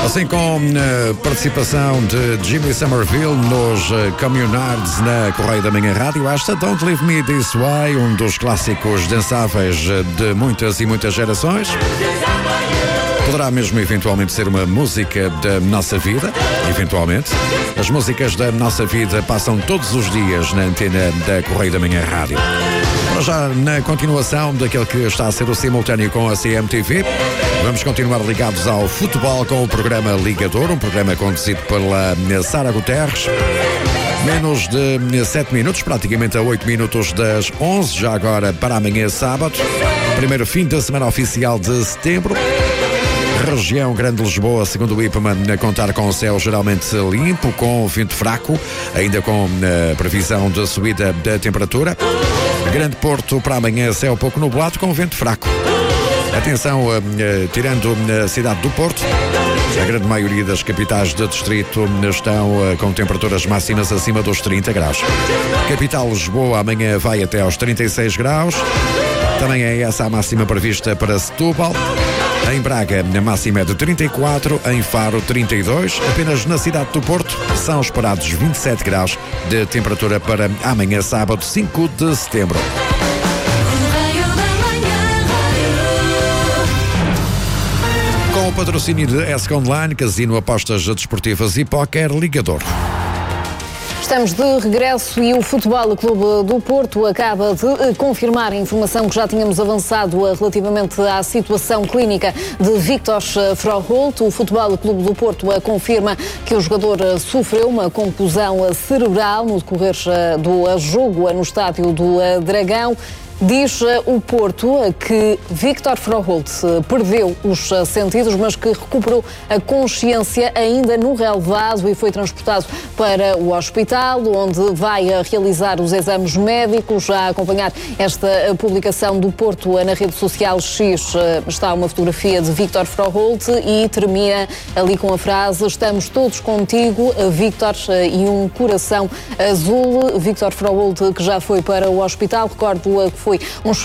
Assim com participação de Jimmy Somerville nos Communards na Correia da Manhã Rádio, esta Don't Leave Me This Way, um dos clássicos dançáveis de muitas e muitas gerações. Poderá mesmo eventualmente ser uma música da nossa vida, eventualmente. As músicas da nossa vida passam todos os dias na antena da Correia da Manhã Rádio. Para já, na continuação daquele que está a ser o simultâneo com a CMTV, vamos continuar ligados ao futebol com o programa Ligador, um programa conduzido pela Sara Guterres. Menos de 7 minutos, praticamente a 8 minutos das 11, já agora para amanhã sábado. Primeiro fim da semana oficial de setembro. Região Grande Lisboa, segundo o IPMA, a contar com o céu geralmente limpo, com vento fraco, ainda com previsão de subida da temperatura. Grande Porto para amanhã, céu pouco nublado, com vento fraco. Atenção, tirando a cidade do Porto, a grande maioria das capitais de distrito estão com temperaturas máximas acima dos 30 graus. Capital Lisboa amanhã vai até aos 36 graus. Também é essa a máxima prevista para Setúbal. Em Braga, a máxima é de 34, em Faro 32, apenas na cidade do Porto são esperados 27 graus de temperatura para amanhã sábado, 5 de setembro. Com o patrocínio de ESC Online, Casino, Apostas Desportivas e Póquer, Ligador. Estamos de regresso e o Futebol Clube do Porto acaba de confirmar a informação que já tínhamos avançado relativamente à situação clínica de Viktor Froholt. O Futebol Clube do Porto confirma que o jogador sofreu uma contusão cerebral no decorrer do jogo no estádio do Dragão. Diz o Porto que Viktor Froholt perdeu os sentidos, mas que recuperou a consciência ainda no relevado e foi transportado para o hospital, onde vai realizar os exames médicos. Já a acompanhar esta publicação do Porto na rede social X está uma fotografia de Viktor Froholt e termina ali com a frase: "Estamos todos contigo, Viktor", e um coração azul. Viktor Froholt, que já foi para o hospital, recordo que foi um